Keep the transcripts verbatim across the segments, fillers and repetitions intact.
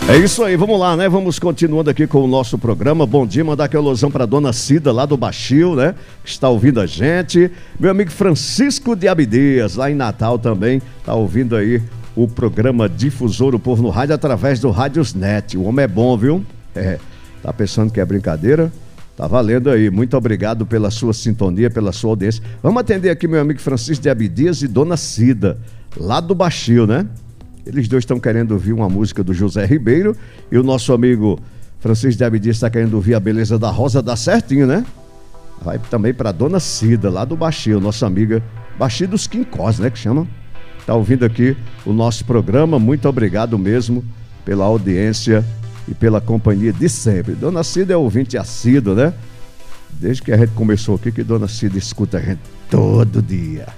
É isso aí, vamos lá, né? Vamos continuando aqui com o nosso programa. Bom dia, mandar aqui a alusão para dona Cida, lá do Baixio, né? Que está ouvindo a gente. Meu amigo Francisco de Abdias, lá em Natal também, está ouvindo aí o programa Difusor do Povo no Rádio, através do Rádiosnet. O homem é bom, viu? É, tá pensando que é brincadeira? Tá valendo aí. Muito obrigado pela sua sintonia, pela sua audiência. Vamos atender aqui meu amigo Francisco de Abdias e dona Cida, lá do Baixio, né? Eles dois estão querendo ouvir uma música do José Ribeiro e o nosso amigo Francisco de Abdias está querendo ouvir A Beleza da Rosa, dá certinho, né? Vai também para dona Cida, lá do Baixio, nossa amiga Baixio dos Quincós, né, que chama? Tá ouvindo aqui o nosso programa, muito obrigado mesmo pela audiência e pela companhia de sempre. Dona Cida é ouvinte assídua, né? Desde que a gente começou aqui, que dona Cida escuta a gente todo dia.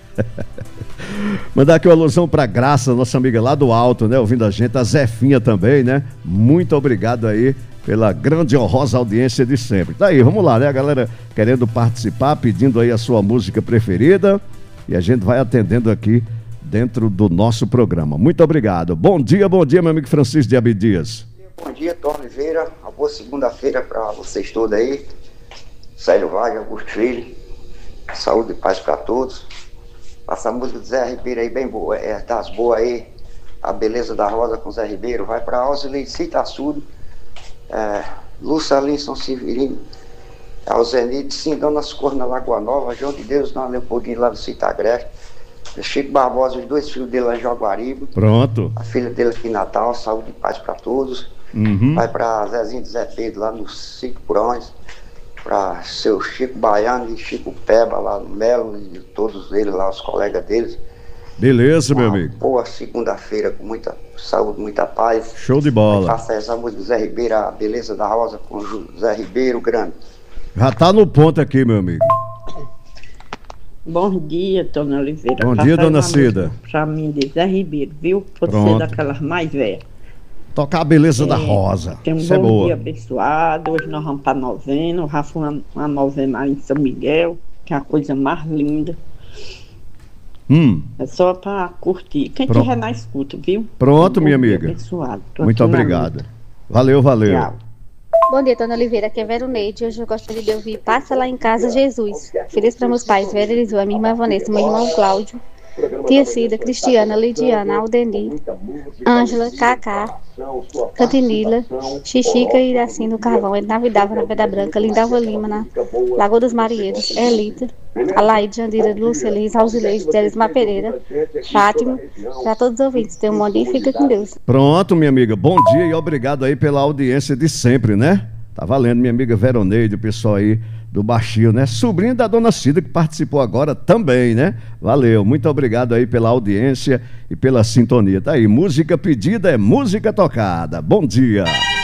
Mandar aqui uma alusão para Graça, nossa amiga lá do Alto, né? Ouvindo a gente, a Zefinha também, né? Muito obrigado aí pela grande e honrosa audiência de sempre. Tá aí, vamos lá, né? A galera querendo participar, pedindo aí a sua música preferida e a gente vai atendendo aqui dentro do nosso programa. Muito obrigado. Bom dia, bom dia, meu amigo Francisco de Abdias. Bom dia, Tom Oliveira. Uma boa segunda-feira para vocês todos aí. Célio Vaz, Augusto Filho. Saúde e paz para todos. Passa a música do Zé Ribeiro aí bem boa, é das boas aí, A Beleza da Rosa com Zé Ribeiro, vai para Alzilei Citassudo, é, Lúcia Linson Severino, Alzenide, Sindão nas Cores na Lagoa Nova, João de Deus na Leopoldinho lá do Citagreste, Chico Barbosa, os dois filhos dele lá em Jaguaribe, pronto, a filha dele aqui em Natal, saúde e paz para todos, uhum. Vai para Zezinho de Zé Pedro lá nos Cinco Porões, para seu Chico Baiano e Chico Peba lá no Melo, e todos eles lá, os colegas deles. Beleza, uma meu amigo. Boa segunda-feira, com muita saúde, muita paz. Show de bola. Faça essa música do Zé Ribeiro, A Beleza da Rosa, com José Ribeiro Grande. Já tá no ponto aqui, meu amigo. Bom dia, dona Oliveira. Bom dia, dona Cida. Pra mim, de Zé Ribeiro, viu? Pode Pronto. ser daquelas mais velhas. Tocar A Beleza É, da Rosa. Tem um Isso é bom boa. dia abençoado. Hoje nós vamos para novena. O Rafa uma, uma novena aí em São Miguel, que é a coisa mais linda. Hum. É só para curtir. Quem Pronto. tiver na escuta, viu? Pronto, um minha bom dia amiga. abençoado. Tô Muito aqui na obrigado. luta. Valeu, valeu. Tchau. Bom dia, dona Oliveira, aqui é Vera Neide. Hoje eu gostaria de ouvir Passa Lá em Casa, Jesus. Feliz para meus pais, Vera Elisua, minha irmã Vanessa, meu irmão Cláudio, tia Cida, Cristiana, Lidiana, Aldeni, Ângela, Cacá, Cantinila, Xixica e Iracina do Carvão, Navidava na Pedra Branca, Lindalva Lima na Lagoa dos Marieiros, Elita, Alaide, Jandira, Lúcia, Liz, Alzileide, Teresma Pereira, Fátima, para todos os ouvintes. Tenham um bom dia e fica com Deus. Pronto, minha amiga. Bom dia e obrigado aí pela audiência de sempre, né? Tá valendo, minha amiga Veroneide, o pessoal aí do Baixio, né? Sobrinho da dona Cida, que participou agora também, né? Valeu, muito obrigado aí pela audiência e pela sintonia. Tá aí, música pedida é música tocada. Bom dia.